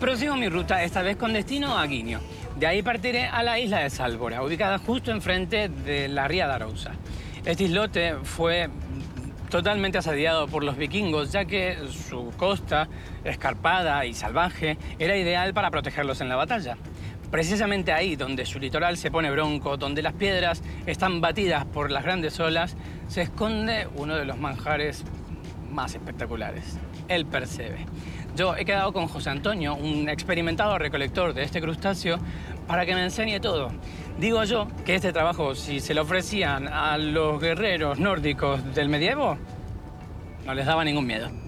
Prosigo mi ruta, esta vez con destino a Guinio. De ahí partiré a la isla de Sálvora, ubicada justo enfrente de la ría de Arousa. Este islote fue totalmente asediado por los vikingos, ya que su costa, escarpada y salvaje, era ideal para protegerlos en la batalla. Precisamente ahí, donde su litoral se pone bronco, donde las piedras están batidas por las grandes olas, se esconde uno de los manjares más espectaculares, el percebe. Yo he quedado con José Antonio, un experimentado recolector de este crustáceo, para que me enseñe todo. Digo yo que este trabajo, si se lo ofrecían a los guerreros nórdicos del medievo, no les daba ningún miedo.